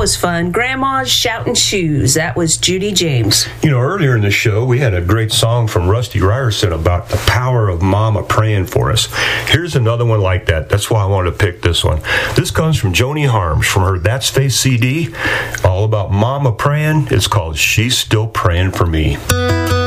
was fun. Grandma's Shouting Shoes. That was Judy James. You know, earlier in the show, we had a great song from Rusty Ryerson about the power of Mama praying for us. Here's another one like that. That's why I wanted to pick this one. This comes from Joni Harms from her That's Faith CD. All about Mama praying. It's called She's Still Praying for Me.